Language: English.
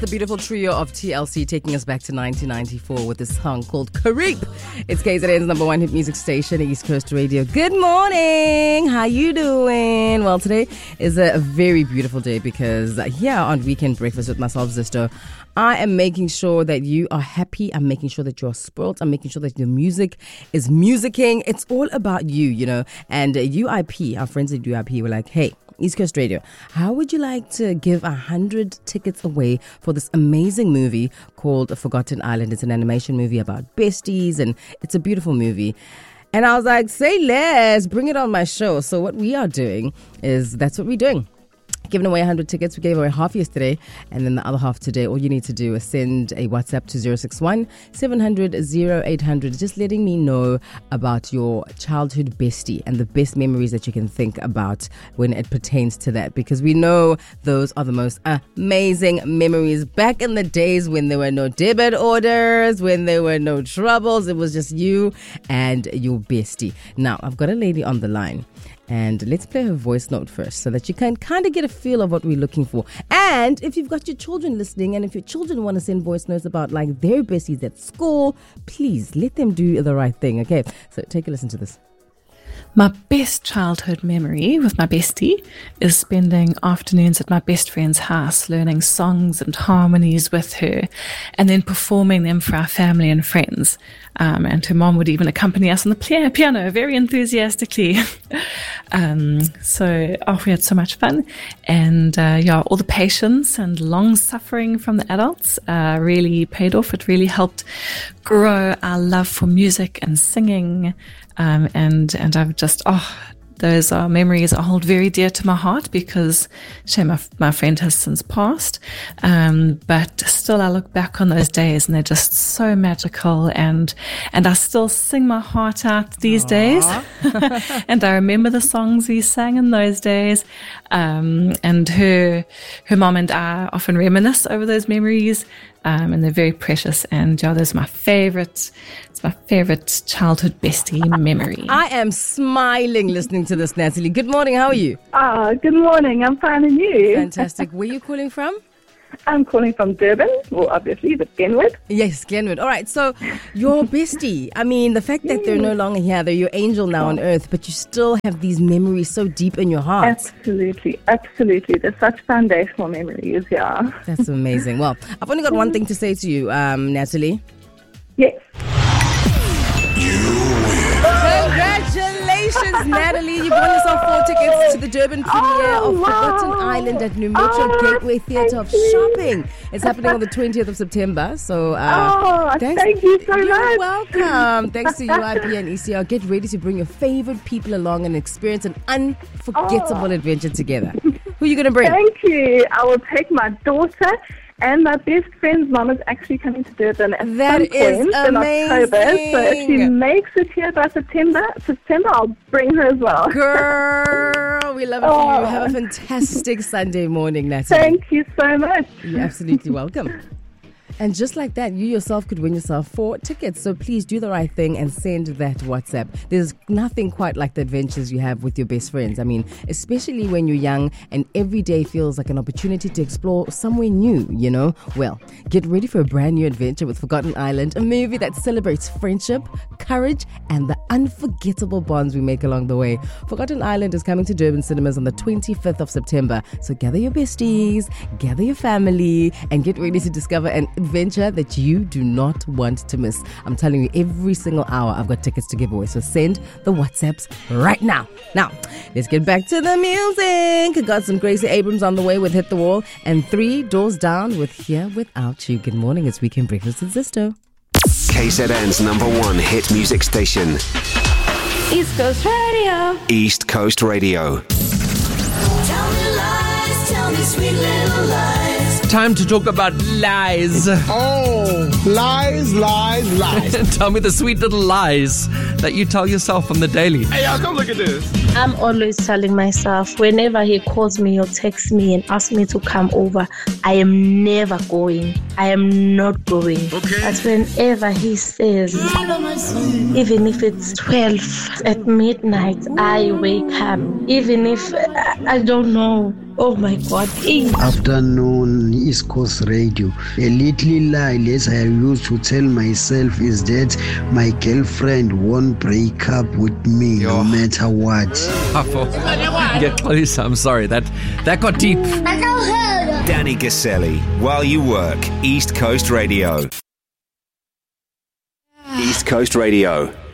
the beautiful trio of TLC taking us back to 1994 with this song called Creep. It's KZN's number one hit music station, East Coast Radio. Good morning. How you doing? Well, today is a very beautiful day because here on Weekend Breakfast with myself, Zisto, I am making sure that you are happy. I'm making sure that you're spoiled. I'm making sure that your music is musicking. It's all about you, you know. And UIP, our friends at UIP were like, hey, East Coast Radio, how would you like to give 100 tickets away for this amazing movie called Forgotten Island? It's an animation movie about besties and it's a beautiful movie. And I was like, say less, bring it on my show. So what we are doing is that's what we're doing. Giving away 100 tickets. We gave away half yesterday and then the other half today. All you need to do is send a WhatsApp to 061 700 0800, just letting me know about your childhood bestie and the best memories that you can think about when it pertains to that, because we know those are the most amazing memories. Back in the days when there were no debit orders, when there were no troubles, it was just you and your bestie. Now, I've got a lady on the line. And let's play her voice note first so that you can kind of get a feel of what we're looking for. And if you've got your children listening and if your children want to send voice notes about like their besties at school, please let them do the right thing. Okay, so take a listen to this. My best childhood memory with my bestie is spending afternoons at my best friend's house learning songs and harmonies with her and then performing them for our family and friends. And her mom would even accompany us on the piano very enthusiastically. So we had so much fun. And all the patience and long suffering from the adults really paid off. It really helped grow our love for music and singing. And I've just, those are memories I hold very dear to my heart because my friend has since passed. But still I look back on those days and they're just so magical and I still sing my heart out these days. And I remember the songs we sang in those days. And her mom and I often reminisce over those memories. And they're very precious. And those are my favorite. It's my favorite childhood bestie memory. I am smiling listening to this, Natalie. Good morning. How are you? Good morning. I'm fine, and you? Fantastic. Where are you calling from? I'm calling from Durban. Well, obviously, but Glenwood. Yes, Glenwood. All right. So your bestie, I mean, the fact that they're no longer here, they're your angel now on earth, but you still have these memories so deep in your heart. Absolutely. They're such foundational memories, yeah. That's amazing. Well, I've only got one thing to say to you, Natalie. Yes. Congratulations, Natalie. You've won yourself 4 tickets to the Durban premiere of Forgotten Island at New Metro Gateway Theatre of Shopping. It's happening on the 20th of September. So, thank you so much. You're welcome. Thanks to UIP and ECR. Get ready to bring your favorite people along and experience an unforgettable adventure together. Who are you going to bring? Thank you. I will take my daughter. And my best friend's mom is actually coming to Durban at some point in October. So if she makes it here by September, I'll bring her as well. Girl, we love it for you. Have a fantastic Sunday morning, Natalie. Thank you so much. You're absolutely welcome. And just like that, you yourself could win yourself 4 tickets. So please do the right thing and send that WhatsApp. There's nothing quite like the adventures you have with your best friends. I mean, especially when you're young and every day feels like an opportunity to explore somewhere new, you know? Well, get ready for a brand new adventure with Forgotten Island, a movie that celebrates friendship, courage, and the unforgettable bonds we make along the way. Forgotten Island is coming to Durban cinemas on the 25th of September. So gather your besties, gather your family, and get ready to discover an adventure that you do not want to miss. I'm telling you, every single hour I've got tickets to give away. So send the WhatsApps right now. Now, let's get back to the music. Got some Gracie Abrams on the way with Hit the Wall and 3 Doors Down with Here Without You. Good morning. It's Weekend Breakfast with Zisto. KZN's number one hit music station. East Coast Radio. East Coast Radio. Tell me lies, tell me sweet little lies. Time to talk about lies. Oh, lies. Tell me the sweet little lies that you tell yourself on the daily. Hey, y'all, come look at this. I'm always telling myself, whenever he calls me or texts me and asks me to come over, I am never going. I am not going. Okay. But whenever he says, even if it's 12 at midnight, I wake up. Even if, I don't know, Oh my God. Afternoon, East Coast Radio. A little lie less I used to tell myself is that my girlfriend won't break up with me no matter what. Get closer. I'm sorry. That got deep. Danny Gaselli, While You Work, East Coast Radio. East Coast Radio.